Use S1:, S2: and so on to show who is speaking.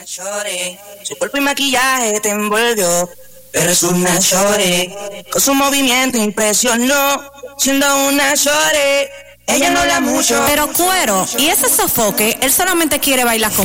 S1: Shorty, su cuerpo y maquillaje te envolvió, pero es una shorty, con su movimiento impresionó, siendo una shorty, ella no habla mucho.
S2: Pero cuero, y ese sofoque, él solamente quiere bailar con